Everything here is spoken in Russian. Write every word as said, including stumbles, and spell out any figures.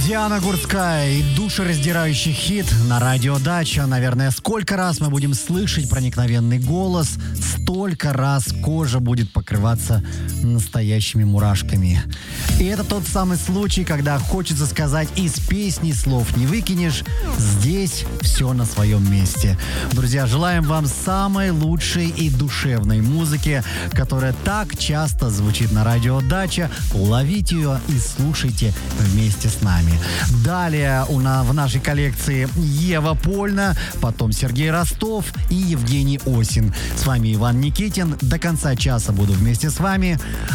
Диана Гурцкая и душераздирающий хит на радио Дача. Наверное, сколько раз мы будем слышать проникновенный голос, столько раз кожа будет покрываться настоящими мурашками. И это тот самый случай, когда хочется сказать: из песни слов не выкинешь, здесь все на своем месте. Друзья, желаем вам самой лучшей и душевной музыки, которая так часто звучит на радио Дача. Ловите ее и слушайте вместе с нами. Далее у нас в нашей коллекции Ева Польна, потом Сергей Ростов и Евгений Осин. С вами Иван Никитин. До конца часа буду вместе с вами.